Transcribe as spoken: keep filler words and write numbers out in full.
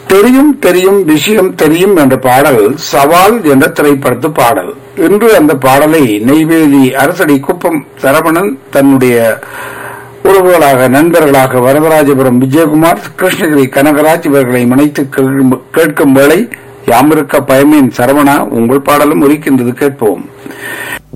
தெரியும் தெரியும் விஷயம் தெரியும் என்ற பாடல் சவால் என்ற திரைப்படத்து பாடல். இன்று அந்த பாடலை நெய்வேலி அரசடி குப்பம் சரவணன் தன்னுடைய உறவுகளாக நண்பர்களாக வரதராஜபுரம் விஜயகுமார், கிருஷ்ணகிரி கனகராஜ் இவர்களை இணைத்து கேட்கும் வேளை யாமிருக்க பயமேன் சரவணா உங்கள் பாடலும் ஒலிக்கின்றது, கேட்போம்.